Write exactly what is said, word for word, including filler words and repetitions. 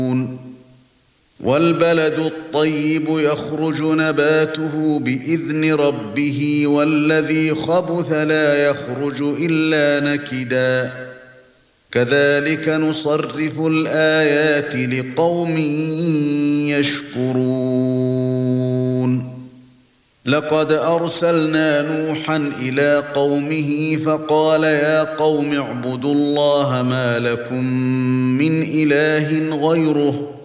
وَالْبَلَدُ الطَّيِّبُ يَخْرُجُ نَبَاتُهُ بِإِذْنِ رَبِّهِ وَالَّذِي خَبُثَ لَا يَخْرُجُ إِلَّا نَكِدًا كَذَلِكَ نُصَرِّفُ الْآيَاتِ لِقَوْمٍ يَشْكُرُونَ لَقَدْ أَرْسَلْنَا نُوحًا إِلَى قَوْمِهِ فَقَالَ يَا قَوْمِ اعْبُدُوا اللَّهَ مَا لَكُمْ مِنْ إِلَٰهٍ غَيْرُهُ